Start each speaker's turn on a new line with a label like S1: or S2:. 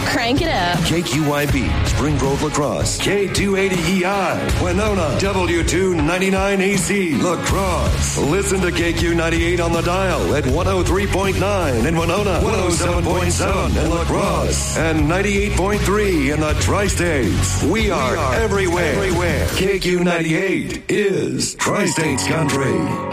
S1: Crank it up.
S2: KQYB, Spring Grove Lacrosse, K280EI, Winona, W299AC, Lacrosse. Listen to KQ98 on the dial at 103.9 in Winona, 107.7 in Lacrosse, and 98.3 in the Tri-States. We are everywhere. KQ98 is Tri-States Country.